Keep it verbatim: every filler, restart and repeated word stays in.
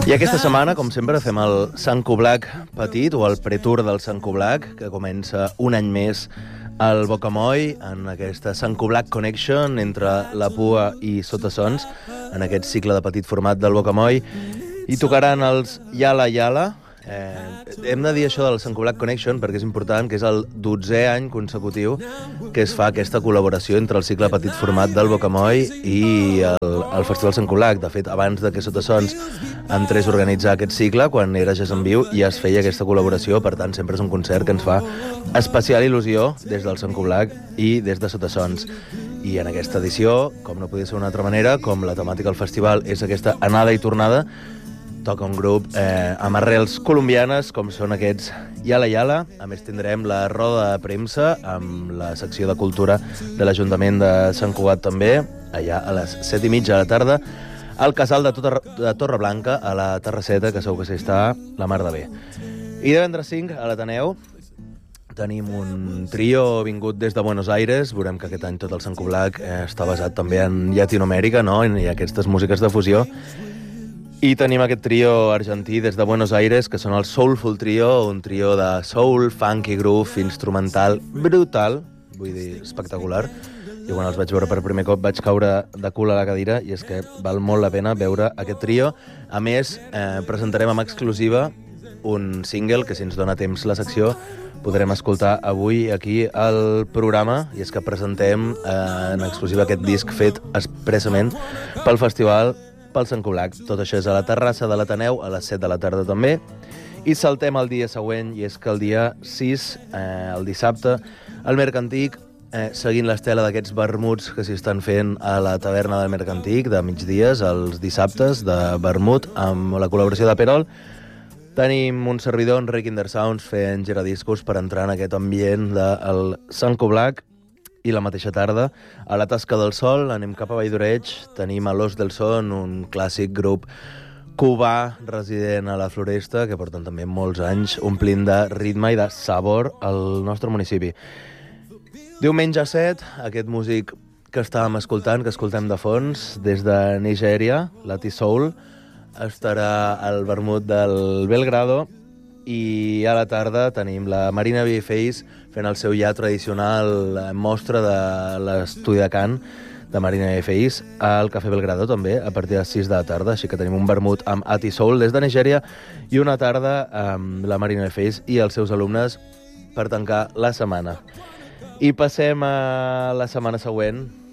I aquesta setmana, com sempre, fem el Sant Coblac petit, o el pretour del Sant Coblac, que comença un any més al Bocamoll, en aquesta Sant Coblac Connection entre la Pua i Sotasons, en aquest cicle de petit format del Bocamoll. I tocaran els Yala Yala. Eh, hem de dir això del Sant Coblac Connection perquè és important, que és el dotzè any consecutiu que es fa aquesta col·laboració entre el cicle petit format del Bocamoll i el, el Festival Sant Coblac. De fet, abans de que Sotasons entrés a organitzar aquest cicle, quan era Jazz en Viu, ja es feia aquesta col·laboració. Per tant, sempre és un concert que ens fa especial il·lusió des del Sant Coblac i des de Sotasons. I en aquesta edició, com no podia ser d'una altra manera, com la temàtica del festival és aquesta anada i tornada, toca un grup eh, amb arrels colombianes, com són aquests Yala Yala. A més, tindrem la roda de premsa amb la secció de cultura de l'Ajuntament de Sant Cugat també, allà a les set i mitja de la tarda, al casal de, Torre, de Torreblanca, a la Terrasseta, que segur que s'hi està la mar de bé. I divendres cinc, a l'Ateneu, tenim un trio vingut des de Buenos Aires. Veurem que aquest any tot el Sant Coblac eh, està basat també en Llatinoamèrica, no? I aquestes músiques de fusió. I tenim aquest trio argentí des de Buenos Aires, que són el Soulful Trio, un trio de soul, funky, groove, instrumental, brutal, vull dir, espectacular. Jo quan els vaig veure per primer cop vaig caure de cul a la cadira, i és que val molt la pena veure aquest trio. A més, eh, presentarem amb exclusiva un single que, si ens dona temps la secció, podrem escoltar avui aquí al programa, i és que presentem eh, en exclusiva aquest disc fet expressament pel festival, pel Sant Coblac. Tot això és a la terrassa de l'Ateneu a les set de la tarda també. I saltem al dia següent, i és que el dia sis, eh, el dissabte, al Mercantic, eh, seguint l'estela d'aquests vermuts que s'hi estan fent a la taverna del Mercantic de migdies, els dissabtes de vermut, amb la col·laboració de Perol, tenim un servidor, en Rick Indersounds, fent giradiscos per entrar en aquest ambient del Sant Coblac. I la mateixa tarda, a la Tasca del Sol, anem cap a Valldoreig, tenim a L'Os del Son, un clàssic grup cubà resident a la Floresta, que porten també molts anys omplint de ritme i de sabor al nostre municipi. Diumenge set, aquest músic que estàvem escoltant, que escoltem de fons, des de Nigèria, Lati Soul, estarà al vermut del Belgrado. I a la tarda tenim la Marina Vieface fent el seu ja tradicional mostra de l'estudi de cant de Marina Vieface al Cafè Belgrado també, a partir de les sis de la tarda. Així que tenim un vermut amb Ati Soul des de Nigèria i una tarda amb la Marina Vieface i els seus alumnes per tancar la setmana. I passem a la setmana següent,